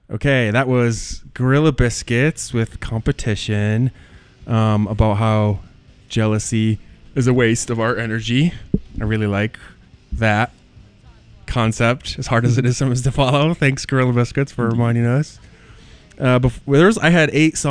Okay, that was Gorilla Biscuits with Competition, about how jealousy is a waste of our energy. I really like that concept, as hard as it is sometimes to follow. Thanks, Gorilla Biscuits, for reminding us. I had 8 songs